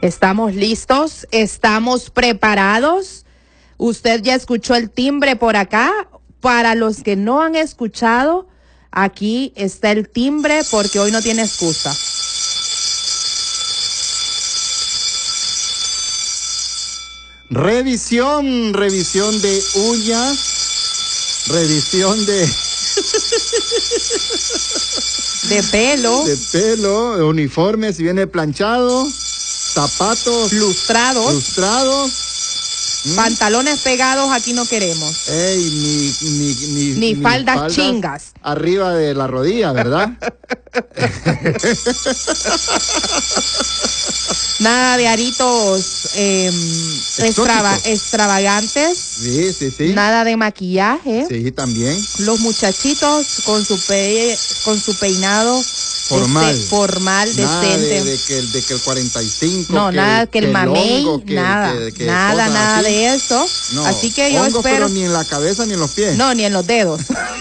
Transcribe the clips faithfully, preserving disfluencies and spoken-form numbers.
Estamos listos, estamos preparados. Usted ya escuchó el timbre por acá. Para los que no han escuchado, aquí está el timbre porque hoy no tiene excusa. Revisión, revisión de uñas, revisión de... de pelo. De pelo, uniforme si viene planchado, zapatos lustrados. Lustrados. Pantalones pegados aquí no queremos. Ey, ni, ni, ni, ni, ni faldas, faldas chingas. Arriba de la rodilla, ¿verdad? Nada de aritos eh, extrava, extravagantes. Sí, sí, sí. Nada de maquillaje. Sí, también. Los muchachitos con su pe, con su peinado formal, este, formal, nada decente. De, de, que, de que el cuarenta y cinco. No, que, nada, que el, el mamey, hongo, que, nada, que, que nada, nada así. de eso. No, así que yo hongo, espero. Pero ni en la cabeza ni en los pies. No, ni en los dedos.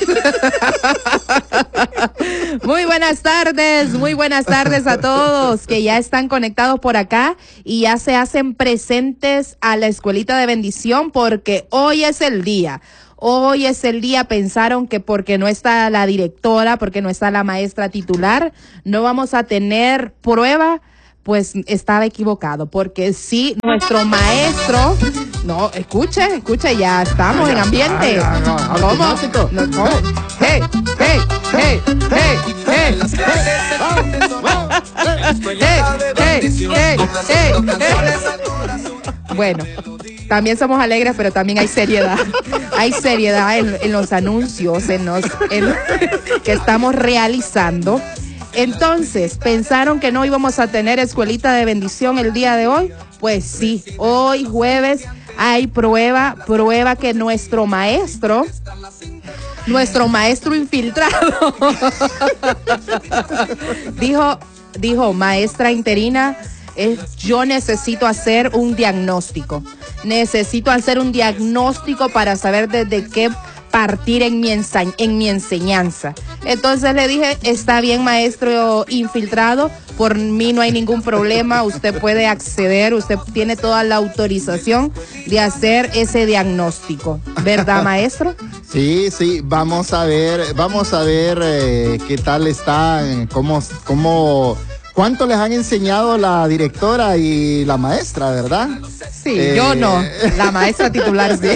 Muy buenas tardes, muy buenas tardes a todos que ya están conectados por acá y ya se hacen presentes a la escuelita de bendición porque hoy es el día. Hoy es el día, pensaron que porque no está la directora, porque no está la maestra titular, no vamos a tener prueba. Pues estaba equivocado, porque sí, nuestro maestro, no, escuche, escuche, ya estamos en ambiente. ¿Cómo? No, ¿cómo? Hey, hey, hey, hey, hey, hey, hey, hey, hey. Bueno, también somos alegres, pero también hay seriedad. Hay seriedad en, en los anuncios en los, en, que estamos realizando. Entonces, ¿pensaron que no íbamos a tener escuelita de bendición el día de hoy? Pues sí, hoy jueves hay prueba, prueba que nuestro maestro, nuestro maestro infiltrado, dijo, dijo, maestra interina, eh, yo necesito hacer un diagnóstico, necesito hacer un diagnóstico para saber desde qué partir en mi, ensa- en mi enseñanza. Entonces le dije, está bien, maestro infiltrado, por mí no hay ningún problema, usted puede acceder, usted tiene toda la autorización de hacer ese diagnóstico, ¿verdad, maestro? Sí, sí, vamos a ver, vamos a ver eh, qué tal están, cómo, cómo, cuánto les han enseñado la directora y la maestra, ¿verdad? Sí, eh... yo no, la maestra titular sí.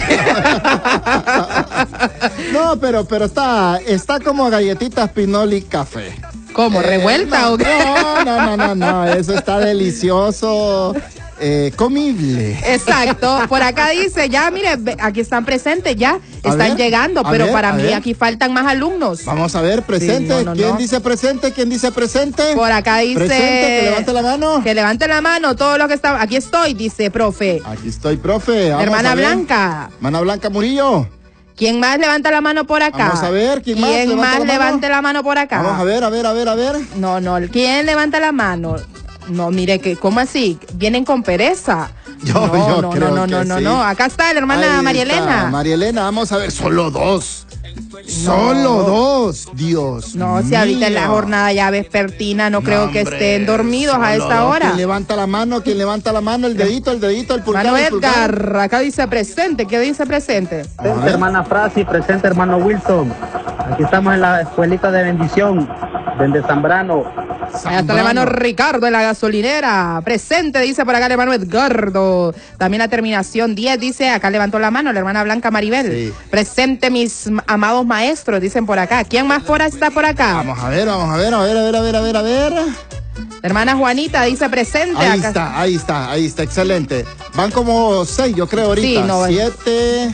No, pero, pero está, está como galletitas Pinoli café. ¿Cómo? ¿Revuelta eh, no, o qué? No, no, no, no, no, eso está delicioso. Eh, comible. Exacto, por acá dice, ya mire, aquí están presentes, ya a están ver, llegando, pero ver, para mí ver. Aquí faltan más alumnos. Vamos a ver, presente, sí, no, no, ¿quién no. dice presente? ¿Quién dice presente? Por acá dice, presente, que levante la mano. Que levante la mano, todos los que están, aquí estoy, dice, profe. Aquí estoy, profe. Vamos Hermana Blanca. Hermana Blanca Murillo. ¿Quién más levanta la mano por acá? Vamos a ver, ¿quién más, ¿Quién levanta más la levante la mano por acá? Vamos a ver, a ver, a ver, a ver. No, no, ¿quién levanta la mano? No, mire, que ¿cómo así? ¿Vienen con pereza? Yo, no, yo no, creo no, no, que no, sí. no, acá está la hermana María Elena. María Elena, vamos a ver, solo dos. No. Solo dos, Dios No, mío. si ahorita en la jornada ya vespertina, no, no creo que hombre, estén dormidos a esta dos. hora. ¿Quién levanta la mano? ¿Quién levanta la mano? El dedito, el dedito, el pulgar. Mano el Edgar, pulgar. acá dice presente, ¿qué dice presente? Presente, hermana Frasi, presente, hermano Wilson. Aquí estamos en la escuelita de bendición, desde Zambrano. Allá está el hermano Ricardo en la gasolinera. Presente, dice por acá el hermano Edgardo. También la terminación diez dice, acá levantó la mano la hermana Blanca Maribel. Sí. Presente, mis amados maestros, dicen por acá. ¿Quién más por está por acá? Vamos a ver, vamos a ver, a ver, a ver, a ver, a ver, a ver. La hermana Juanita dice presente. Ahí acá. está, ahí está, ahí está, excelente. Van como seis, yo creo, ahorita. Sí, no, siete,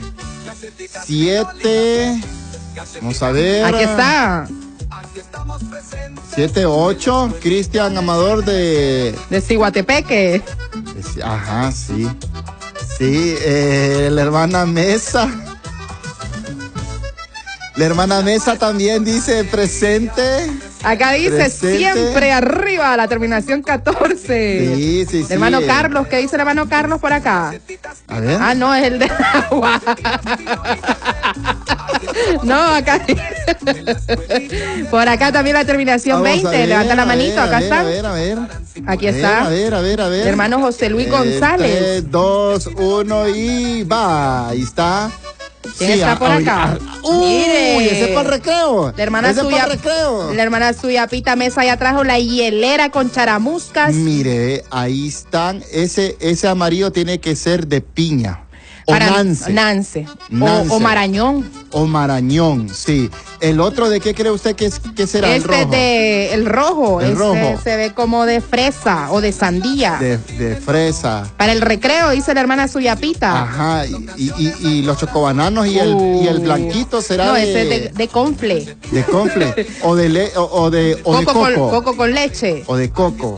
siete. Vamos a ver. Aquí está. siete, ocho, Cristian Amador de... De Ciguatepeque. Ajá, sí. Sí, eh, la hermana Mesa. La hermana Mesa también dice presente. Acá dice presente. Siempre arriba, la terminación catorce. Sí, sí, sí. El hermano Carlos, ¿qué dice el hermano Carlos por acá? A ver. Ah, no, es el de agua. No, acá. Por acá también la terminación Vamos veinte. ver, Levanta la a ver, manito, a acá ver, está. A ver, a ver. Aquí A ver, está. A ver, a ver, a ver. El hermano José Luis Eh, González. tres, dos, uno y va. Ahí está. ¿Quién está por acá? Uy, Mire. ese es para el recreo. La hermana ese suya. es para el recreo. La hermana suya, Pita Mesa, ya trajo la hielera con charamuscas. Mire, ahí están. Ese, ese amarillo tiene que ser de piña. O Para Nance. Nance. Nance. O, o Marañón. O Marañón, sí. ¿El otro de qué cree usted que, es, que será? Este el rojo. de el rojo. El este rojo. se ve como de fresa o de sandía. De, de fresa. Para el recreo, dice la hermana suya, Pita. Ajá. Y, y, y los chocobananos y, el, y el blanquito será No, de... ese es de, de confle. De confle. O de, le, o, o de, o de Coco, coco. con, coco con leche. O de coco.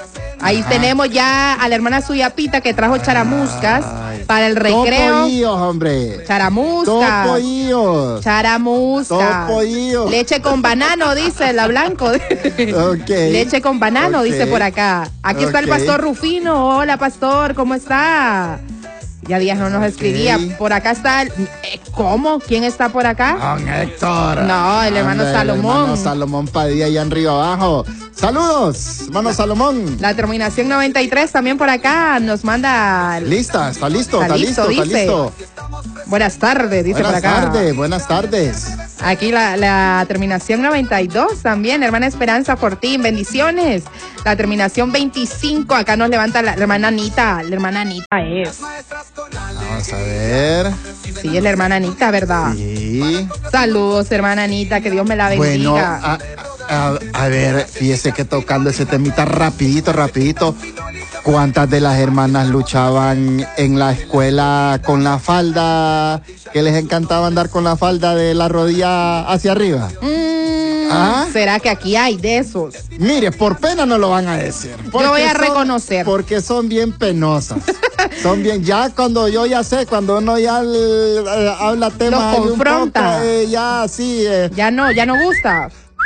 Ahí Ajá. tenemos ya a la hermana suya, Pita, que trajo charamuscas Ay. para el recreo. Topoillos, hombre. Charamuscas. Topoillos. Charamuscas. Topoillos. Leche con banano, dice la Blanco. Ok. Leche con banano, Ok. dice por acá. Aquí está el Ok. pastor Rufino. Hola, pastor, ¿cómo está? Ya días no nos Ok. escribía. Por acá está el... eh, ¿Cómo? ¿Quién está por acá? Don Héctor. No, el hermano Hombre, Salomón. El hermano Salomón Padilla allá en Río Abajo. Saludos, hermano Salomón. La terminación noventa y tres también por acá nos manda... Lista, está listo, Está está listo, listo, está dice. listo. Buenas tardes, dice Buenas por acá. tardes, buenas tardes. Aquí la, la terminación noventa y dos también, hermana Esperanza Fortín, bendiciones. La terminación veinticinco, acá nos levanta la, la hermana Anita. La hermana Anita es. Vamos a ver. Sí, es la hermana Anita, ¿verdad? Sí. Saludos, hermana Anita, que Dios me la bendiga. Bueno, a, a, a ver, fíjese que tocando ese temita rapidito, rapidito. ¿Cuántas de las hermanas luchaban en la escuela con la falda, que les encantaba andar con la falda de la rodilla hacia arriba? Mm, ¿Ah? ¿Será que aquí hay de esos? Mire, por pena no lo van a decir. Yo voy a son- reconocer. Porque son bien penosas. Son bien, ya cuando yo ya sé, cuando uno ya eh, habla temas ahí un confronta. poco, eh, ya sí. Eh, Ya no, ya no gusta.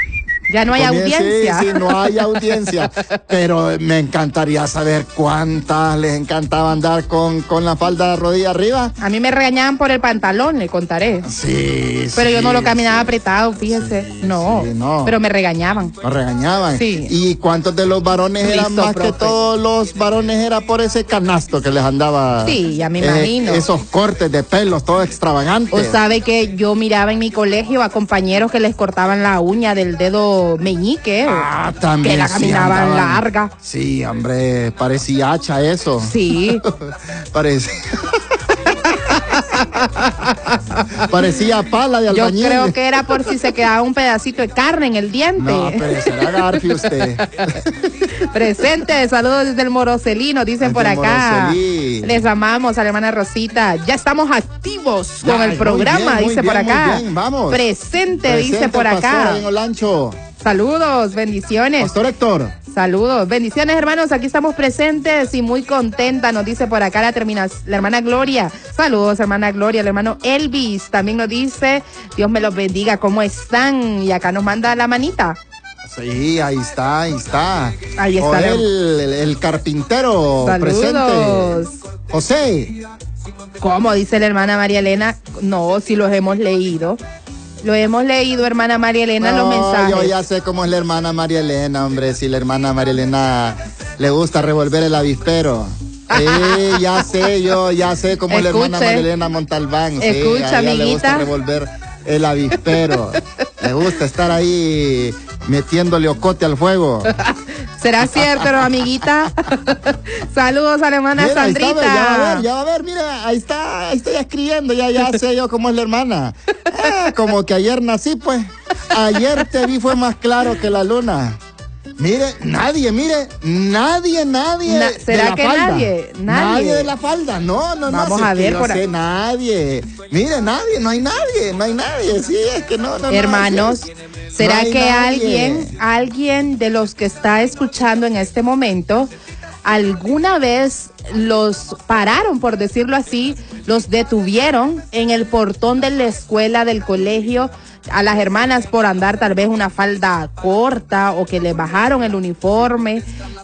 Ya no hay comienza- audiencia. Sí, sí, no hay audiencia. Pero me encantaría saber cuántas les encantaba andar con, con la falda de rodilla arriba. A mí me regañaban por el pantalón, le contaré. Sí, Pero sí, yo no lo caminaba sí. apretado, fíjese. Sí, no, sí, no. pero me regañaban. Nos regañaban. Sí. ¿Y cuántos de los varones eran Listo, más que profe. todos los varones era por ese canasto que les andaba? Sí, ya me eh, imagino. Esos cortes de pelos, todos extravagantes. O sabe que yo miraba en mi colegio a compañeros que les cortaban la uña del dedo meñique. Ah, también. Que la sí caminaban andaban. larga. Sí, hombre, parecía hacha eso. Sí. Parecía. Parecía pala de Yo albañil. creo que era por si se quedaba un pedacito de carne en el diente. No, pero será Garfi usted. Presente, saludos desde el Morocelino, dicen Desde por el acá. Morocelí. Les amamos a la hermana Rosita. Ya estamos activos Ya, con el muy programa, bien, muy dice bien, por acá. muy bien, vamos. Presente, dice Presente por el pastor acá. ahí en Olancho. Saludos, bendiciones. Pastor Héctor. Saludos, bendiciones hermanos, aquí estamos presentes y muy contenta, nos dice por acá la termina, la hermana Gloria. Saludos hermana Gloria, el hermano Elvis también nos dice, Dios me los bendiga, ¿cómo están? Y acá nos manda la manita. Sí, ahí está, ahí está. Ahí está. Joel, el, el carpintero Saludos. presente. José. ¿Cómo dice la hermana María Elena? No, si los hemos leído. Lo hemos leído, hermana María Elena, No, los mensajes. yo ya sé cómo es la hermana María Elena, hombre. Si la hermana María Elena le gusta revolver el avispero. Sí, ya sé, yo ya sé cómo es la hermana Escuche. María Elena Montalbán. Sí, Escucha, a ella le gusta amiguita. revolver el avispero. Le gusta estar ahí metiéndole ocote al fuego. ¿Será cierto, no, amiguita? Saludos a la hermana Mira, ahí está, Sandrita. ya va a ver, ya va a ver, mira, ahí está, ahí estoy escribiendo, ya, ya sé yo cómo es la hermana. Ah, como que ayer nací, pues. Ayer te vi fue más claro que la luna. Mire, nadie, mire, nadie, nadie. Na- de ¿será la que falda. nadie? Nadie. de la falda, no, no, no. Vamos si a es que ver yo por sé, ahí. nadie. Mire, nadie, no hay nadie, no hay nadie. Sí, es que no, no, no. Hermanos, así es. ¿será No hay que nadie. alguien, alguien de los que está escuchando en este momento, alguna vez los pararon, por decirlo así, los detuvieron en el portón de la escuela, del colegio, a las hermanas por andar tal vez una falda corta o que le bajaron el uniforme,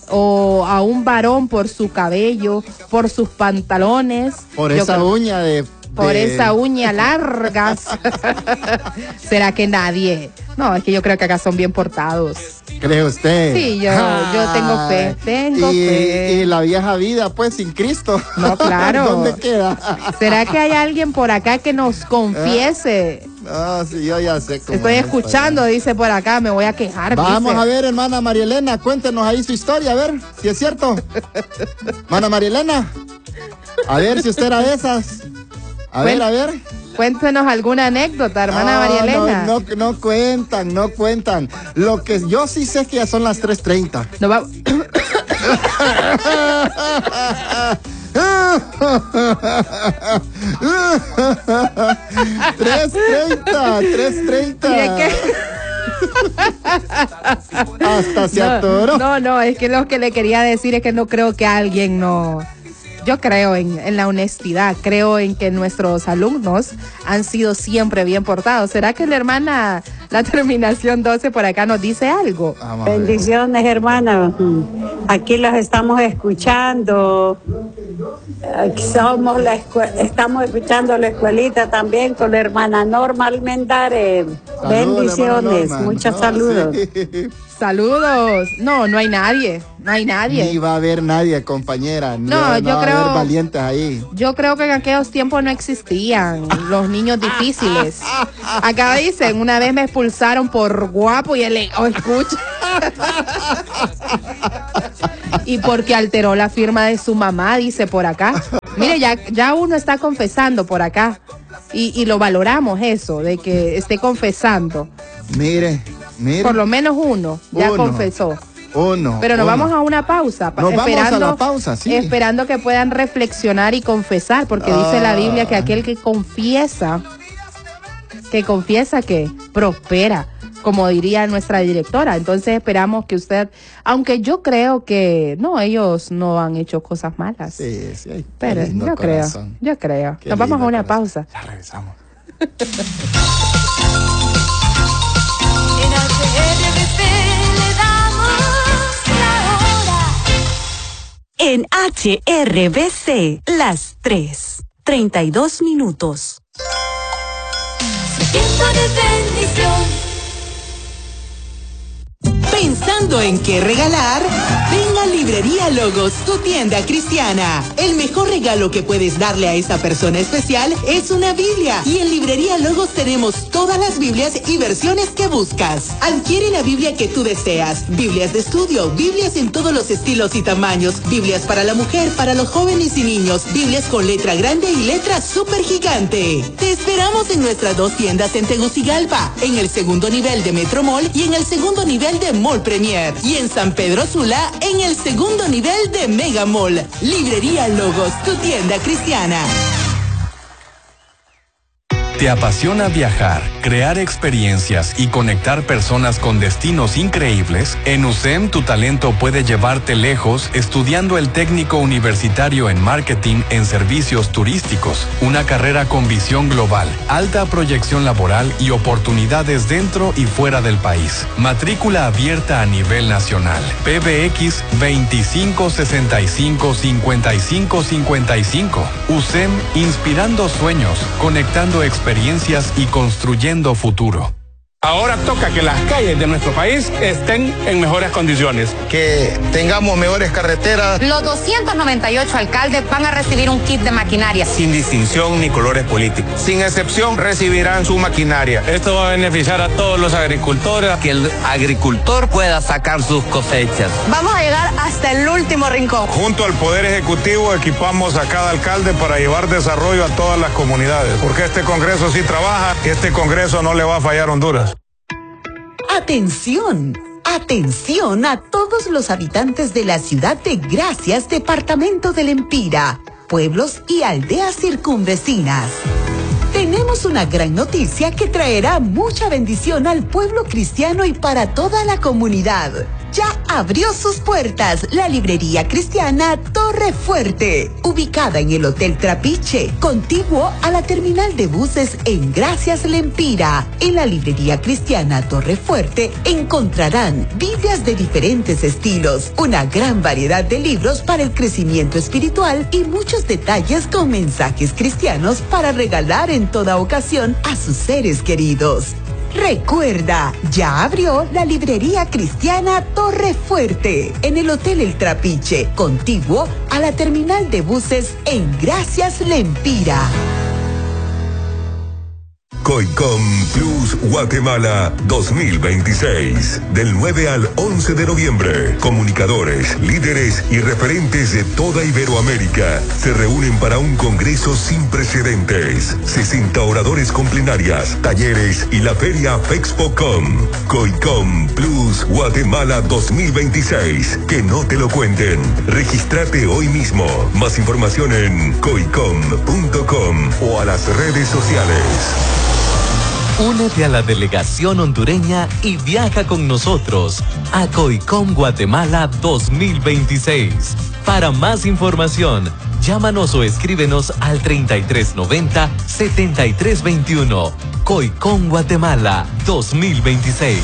o a un varón por su cabello, por sus pantalones? Por Yo esa creo- uña de por de- esa uña largas. ¿Será que nadie? No, es que yo creo que acá son bien portados. ¿Cree usted? Sí, yo- yo tengo fe, tengo y, fe. Y la vieja vida, pues, sin Cristo. No, claro. ¿Dónde queda? ¿Será que hay alguien por acá que nos confiese? Ah, sí, yo ya sé cómo Estoy es, escuchando, dice por acá, me voy a quejar. Vamos dice. a ver, hermana María Elena, cuéntenos ahí su historia, a ver si es cierto. Hermana María Elena, a ver si usted era de esas. A ver, Cuen- a ver. Cuéntenos alguna anécdota, hermana Ah, María Elena. No, no, no cuentan, no cuentan. Lo que yo sí sé es que ya son las tres treinta. No va- tres treinta, tres treinta. Mire que- Hasta se atoró. No, no, es que lo que le quería decir es que no creo que alguien no... Yo creo en, en la honestidad, creo en que nuestros alumnos han sido siempre bien portados. ¿Será que la hermana, la terminación doce por acá nos dice algo? Vamos a ver. Bendiciones, hermanos. Aquí los estamos escuchando. Aquí somos la escue- estamos escuchando la escuelita también con la hermana Norma Almendares. Saludos, Bendiciones, hermana Norma. muchos No, saludos. sí. Saludos. No, no hay nadie, no hay nadie. Ni va a haber nadie, compañera. Ni No, va, yo va a creo- haber valientes ahí. Yo creo que en aquellos tiempos no existían los niños difíciles. Acá dicen, una vez me expulsaron por guapo y ele oh, escucha. Y porque alteró la firma de su mamá, dice por acá. Mire, ya, ya uno está confesando por acá. Y, y lo valoramos eso, de que esté confesando. Mire, mire. Por lo menos uno ya Uno. confesó. Uno. Pero nos uno. vamos a una pausa. pa- Nos vamos a esperando, la pausa, sí. Esperando que puedan reflexionar y confesar, porque dice la Biblia que aquel que confiesa, que confiesa que prospera, como diría nuestra directora. Entonces esperamos que usted, aunque yo creo que no, ellos no han hecho cosas malas. Sí, sí. Qué Pero lindo yo creo, corazón. yo creo. Qué Nos vamos a lindo una corazón. pausa. Ya regresamos. En H R B C le damos la hora. En H R B C, las tres, treinta y dos minutos. Tiempo de bendición. ¿Pensando en qué regalar? Ven a Librería Logos, tu tienda cristiana. El mejor regalo que puedes darle a esa persona especial es una Biblia. Y en Librería Logos tenemos todas las Biblias y versiones que buscas. Adquiere la Biblia que tú deseas. Biblias de estudio, Biblias en todos los estilos y tamaños, Biblias para la mujer, para los jóvenes y niños, Biblias con letra grande y letra súper gigante. Te esperamos en nuestras dos tiendas en Tegucigalpa, en el segundo nivel de Metro Mall y en el segundo nivel de Mall Premier. Y en San Pedro Sula, en el segundo nivel de Mega Mall. Librería Logos, tu tienda cristiana. ¿Te apasiona viajar, crear experiencias y conectar personas con destinos increíbles? En U S E M tu talento puede llevarte lejos estudiando el técnico universitario en marketing en servicios turísticos, una carrera con visión global, alta proyección laboral y oportunidades dentro y fuera del país. Matrícula abierta a nivel nacional. P B X veinticinco sesenta y cinco cincuenta y cinco cincuenta y cinco. U S E M inspirando sueños, conectando experiencias experiencias y construyendo futuro. Ahora toca que las calles de nuestro país estén en mejores condiciones. Que tengamos mejores carreteras. Los doscientos noventa y ocho alcaldes van a recibir un kit de maquinaria. Sin distinción ni colores políticos. Sin excepción recibirán su maquinaria. Esto va a beneficiar a todos los agricultores. Que el agricultor pueda sacar sus cosechas. Vamos a llegar hasta el último rincón. Junto al Poder Ejecutivo equipamos a cada alcalde para llevar desarrollo a todas las comunidades. Porque este Congreso sí trabaja y este Congreso no le va a fallar a Honduras. Atención, atención a todos los habitantes de la ciudad de Gracias, departamento del Empira, pueblos y aldeas circunvecinas. Tenemos una gran noticia que traerá mucha bendición al pueblo cristiano y para toda la comunidad. ya abrió sus puertas la librería cristiana Torre Fuerte, ubicada en el Hotel Trapiche, contiguo a la terminal de buses en Gracias Lempira. En la librería cristiana Torre Fuerte encontrarán Biblias de diferentes estilos, una gran variedad de libros para el crecimiento espiritual y muchos detalles con mensajes cristianos para regalar en toda ocasión a sus seres queridos. Recuerda, ya abrió la librería cristiana Torre Fuerte en el Hotel El Trapiche, contiguo a la terminal de buses en Gracias Lempira. Coicom Plus Guatemala dos mil veintiséis. Del nueve al once de noviembre, comunicadores, líderes y referentes de toda Iberoamérica se reúnen para un congreso sin precedentes. sesenta oradores con plenarias, talleres y la feria Fexpocom. Coicom Plus Guatemala dos mil veintiséis. Que no te lo cuenten. Regístrate hoy mismo. Más información en coicom punto com o a las redes sociales. Únete a la delegación hondureña y viaja con nosotros a Coicom Guatemala dos mil veintiséis. Para más información, llámanos o escríbenos al treinta y tres noventa, setenta y tres veintiuno. Coicom Guatemala dos mil veintiséis.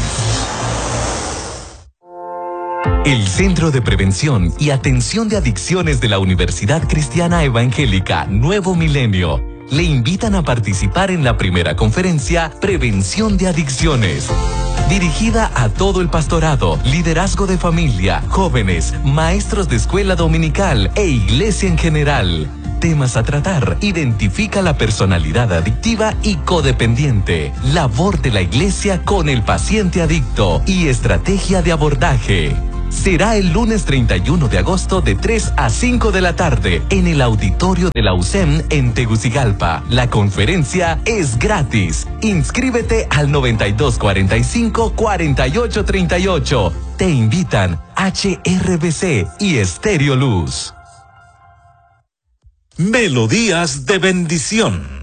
El Centro de Prevención y Atención de Adicciones de la Universidad Cristiana Evangélica Nuevo Milenio le invitan a participar en la primera conferencia Prevención de Adicciones, dirigida a todo el pastorado, liderazgo de familia, jóvenes, maestros de escuela dominical e iglesia en general. Temas a tratar: identifica la personalidad adictiva y codependiente, labor de la iglesia con el paciente adicto y estrategia de abordaje. Será el lunes treinta y uno de agosto de tres a cinco de la tarde en el auditorio de la U S E M en Tegucigalpa. La conferencia es gratis. Inscríbete al noventa y dos cuarenta y cinco, cuarenta y ocho treinta y ocho. Te invitan H R B C y Estéreo Luz. Melodías de bendición.